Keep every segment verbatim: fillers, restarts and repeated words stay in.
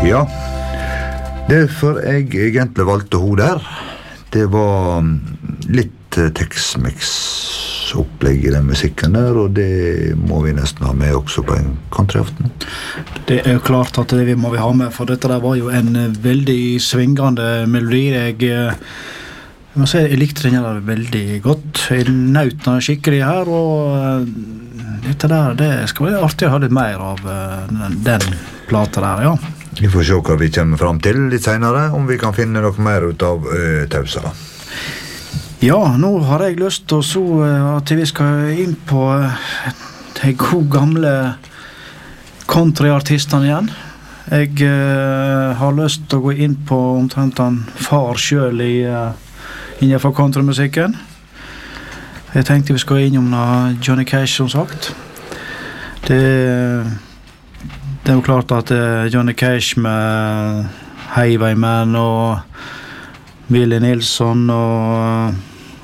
Ja, derfor jeg egentlig valgte hun der, det var litt Tex-Mex-opplegg i den musikken der, og det må vi nesten ha med også på en countryaften. Det er jo klart at det må vi ha med, for dette der var jo en veldig svingende melodi. Jeg, jeg må si, jeg likte den her veldig godt. Jeg nøt den skikkelig her, og dette der, det skal være artig å ha litt mer av den, den plata der, ja. Vi får se hva vi kommer frem til litt senere, om vi kan finne noe mer ut av uh, Tausa. Ja, nå har jeg lyst til så, uh, at vi skal inn på uh, de gode gamle countryartistene igjen. Jeg uh, har lyst til å gå inn på omtrent han far selv i, uh, innenfor countrymusikken. Jeg tenkte vi skal innom uh, Johnny Cash, som sagt. Det Det er jo klart at uh, Johnny Cash med Highwayman og Willie Nelson og,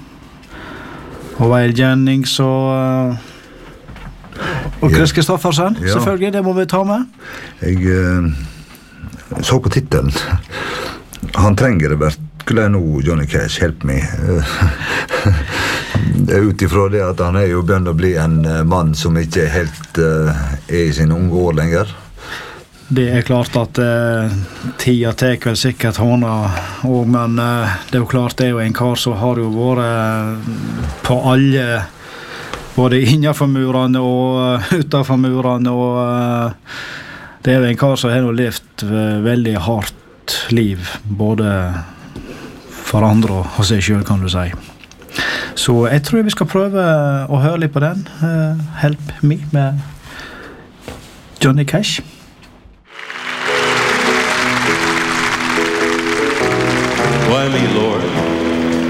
og Waylon Jennings og, uh, og Chris Kristoffersen, ja. Selvfølgelig, det må vi ta med. Jeg uh, så på titelen. Han trenger det virkelig nå, Johnny Cash, help me. Det er utifrån det at han er jo begynt å bli en uh, mann som ikke helt uh, er i sin unge år lenger. Det er klart at eh, tida tek vel sikkert hånda, og, men eh, det er jo klart det er jo en kar som har jo vært på alle, både innenfor murene og utenfor murene, og eh, det er jo en kar som har levd veldig hardt liv, både for andre og seg selv, kan du si. Så jeg tror vi skal prøve å høre litt på den, uh, Help Me med Johnny Cash. Why me, Lord?